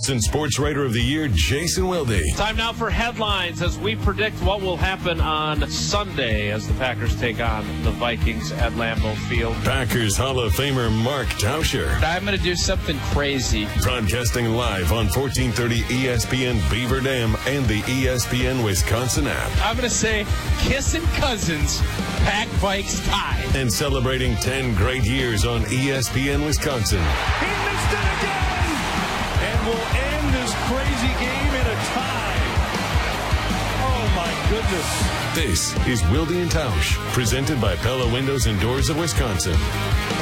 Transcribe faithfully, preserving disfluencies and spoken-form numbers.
Sports Writer of the Year, Jason Wilde. Time now for headlines as we predict what will happen on Sunday as the Packers take on the Vikings at Lambeau Field. Packers Hall of Famer Mark Tauscher. I'm going to do something crazy. Broadcasting live on fourteen thirty E S P N Beaver Dam and the E S P N Wisconsin app. I'm going to say kissing cousins, Pack Vikes tie. And celebrating ten great years on E S P N Wisconsin. He missed it again! And will end this crazy game in a tie. Oh, my goodness. This is Wilde and Tausch, presented by Pella Windows and Doors of Wisconsin.